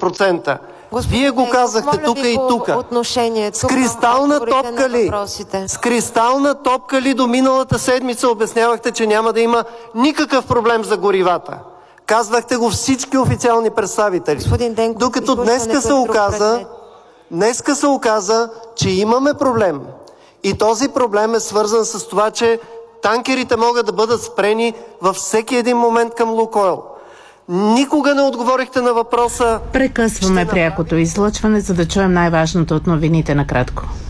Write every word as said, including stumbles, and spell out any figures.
процента. Вие го казахте тук и тук. С кристална топка ли? С кристална топка ли до миналата седмица обяснявахте, че няма да има никакъв проблем за горивата? Казвахте го всички официални представители. Денков, докато днеска се оказа, днеска се оказа, че имаме проблем. И този проблем е свързан с това, че танкерите могат да бъдат спрени във всеки един момент към Лукойл. Никога не отговорихте на въпроса. Прекъсваме прякото излъчване, за да чуем най-важното от новините накратко.